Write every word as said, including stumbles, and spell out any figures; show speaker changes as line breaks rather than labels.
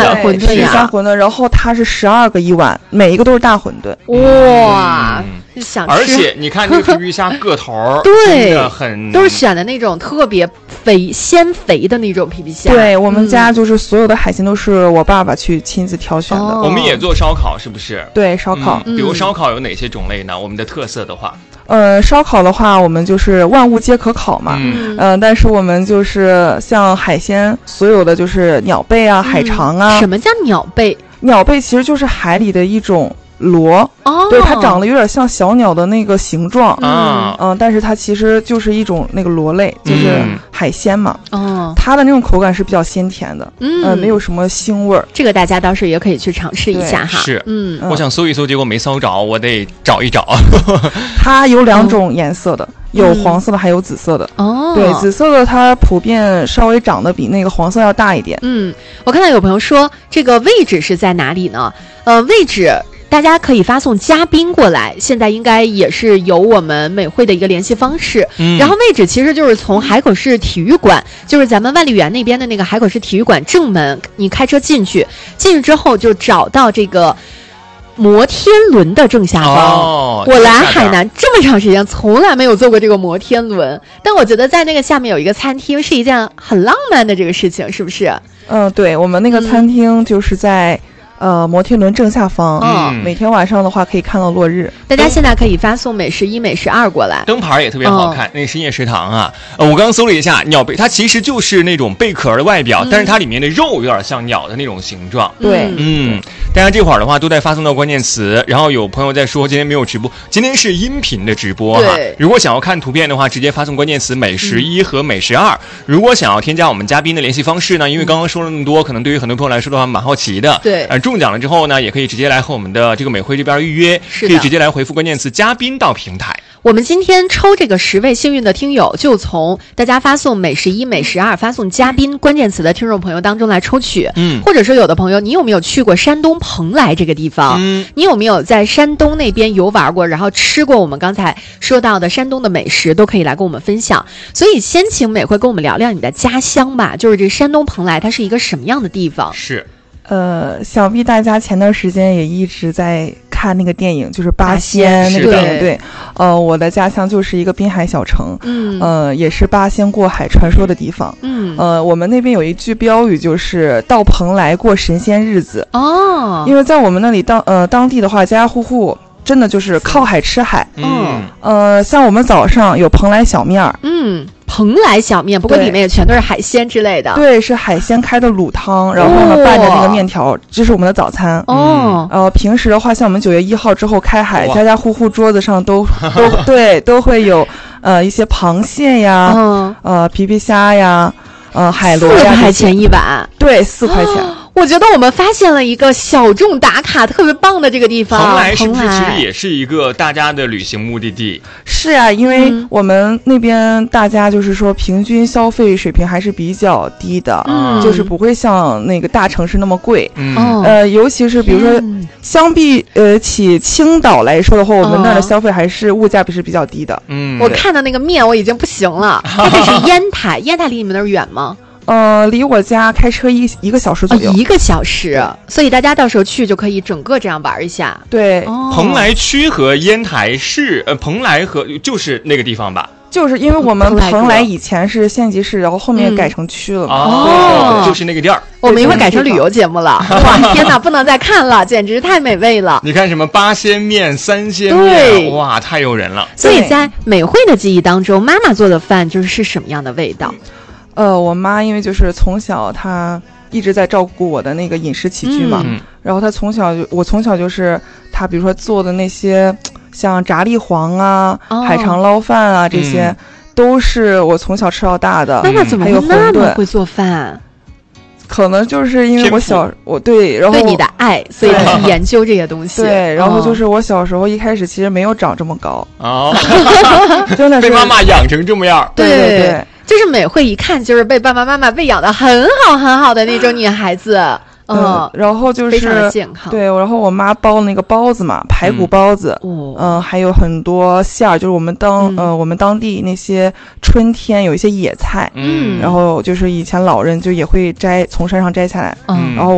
馄饨呀，
十三馄饨，然后它是十二个一碗，每一个都是大馄饨。
哇，嗯、想吃。
而且你看这个皮皮虾个头，
对，
真的很
都是选的那种特别肥鲜肥的那种皮皮虾。
对，我们家就是所有的海鲜都是我爸爸去亲自挑选的。
哦、
我们也做烧烤，是不是？
对，烧烤。
嗯、比如烧烤有哪些种类呢？我们的特色的话。
呃，烧烤的话，我们就是万物皆可烤嘛。
嗯。
呃，但是我们就是像海鲜，所有的就是鸟贝啊、海肠啊。
嗯、什么叫鸟贝？
鸟贝其实就是海里的一种螺。
哦。
对，它长得有点像小鸟的那个形状。
啊。
嗯、呃，但是它其实就是一种那个螺类，就是海鲜嘛。
哦。
它的那种口感是比较鲜甜的。嗯。呃，没有什么腥味儿。
这个大家到时候也可以去尝试一下哈。
是。
嗯。
我想搜一搜，结果没搜着，我得找一找。
它有两种颜色的。有黄色的，还有紫色的。
哦，
对，紫色的它普遍稍微长得比那个黄色要大一点。
嗯，我看到有朋友说这个位置是在哪里呢？呃，位置大家可以发送嘉宾过来，现在应该也是有我们美汇的一个联系方式。嗯，然后位置其实就是从海口市体育馆，就是咱们万丽园那边的那个海口市体育馆正门，你开车进去，进去之后就找到这个摩天轮的正下方。
哦，
我来海南这么长时间，从来没有坐过这个摩天轮，但我觉得在那个下面有一个餐厅是一件很浪漫的这个事情，是不是？
嗯、呃，对，我们那个餐厅就是在。嗯呃，摩天轮正下方，嗯，每天晚上的话可以看到落日。
大家现在可以发送美食一、美食二过来，
灯牌也特别好看。哦、那深夜食堂啊，呃，我刚刚搜了一下，鸟贝它其实就是那种贝壳的外表，嗯、但是它里面的肉有点像鸟的那种形状。
对，
嗯，大家这会儿的话都在发送到关键词，然后有朋友在说今天没有直播，今天是音频的直播哈。如果想要看图片的话，直接发送关键词美食一和美食二。嗯、如果想要添加我们嘉宾的联系方式呢，因为刚刚说了那么多，可能对于很多朋友来说的话蛮好奇的。
对，
呃。中奖了之后呢，也可以直接来和我们的这个美汇这边预约，可以直接来回复关键词嘉宾到平台。
我们今天抽这个十位幸运的听友，就从大家发送美食一、美食二发送嘉宾关键词的听众朋友当中来抽取。嗯，或者说有的朋友，你有没有去过山东蓬莱这个地方？嗯，你有没有在山东那边游玩过，然后吃过我们刚才说到的山东的美食，都可以来跟我们分享。所以先请美惠跟我们聊聊你的家乡吧，就是这山东蓬莱它是一个什么样的地方？
是。
呃，想必大家前段时间也一直在看那个电影，就是八仙那个电影。对，呃，我的家乡就是一个滨海小城，嗯，呃，也是八仙过海传说的地方。嗯，呃，我们那边有一句标语，就是到蓬莱过神仙日子。哦，因为在我们那里当呃当地的话，家家户户真的就是靠海吃海。嗯，呃，像我们早上有蓬莱小面儿。
嗯。蓬莱小面，不过里面也全都是海鲜之类的。
对，是海鲜开的卤汤，然后呢、哦、拌着那个面条，这是我们的早餐。哦，呃，平时的话，像我们九月一号之后开海，家家户户桌子上都都对都会有呃一些螃蟹呀，嗯、呃皮皮虾呀，呃海螺呀，
四块钱一碗。
对，四块钱。哦，
我觉得我们发现了一个小众打卡特别棒的这个地方。
蓬莱是不是其实也是一个大家的旅行目的地？
是啊，因为我们那边大家就是说平均消费水平还是比较低的，嗯，就是不会像那个大城市那么贵。嗯，呃，尤其是比如说相比呃起青岛来说的话，我们那儿的消费还是物价是比较低的。
嗯，我看到那个面我已经不行了。它这是烟台，烟台离你们那儿远吗？
呃，离我家开车一一个小时左右，
哦、一个小时，所以大家到时候去就可以整个这样玩一下。
对，
哦、
蓬莱区和烟台市，呃，蓬莱和就是那个地方吧。
就是因为我们蓬莱以前是县级市，然后后面改成区了嘛。
嗯、哦，就是那个地儿。
我们一会儿改成旅游节目了。哇，天哪，不能再看了，简直太美味了。
你看什么八仙面、三仙面，哇，太诱人了。
所以在美惠的记忆当中，妈妈做的饭就是是什么样的味道？
呃，我妈因为就是从小她一直在照顾我的那个饮食起居嘛，嗯、然后她从小就我从小就是她比如说做的那些像炸栗黄啊、哦、海肠捞饭啊这些、嗯、都是我从小吃到大的。
妈妈怎么会那么会做饭？
可能就是因为我小我对然后
对你的爱，所以去研究这些东西。
对，然后就是我小时候一开始其实没有长这么高
哦，
真的是
被妈妈养成这么样。
对对对。
就是美惠一看就是被爸爸妈妈喂养的很好很好的那种女孩子，嗯，
嗯然后就是
非常的健康。
对，然后我妈包那个包子嘛，排骨包子，嗯，呃、还有很多馅儿，就是我们当、嗯、呃我们当地那些春天有一些野菜，嗯，然后就是以前老人就也会摘从山上摘下来，嗯，然后。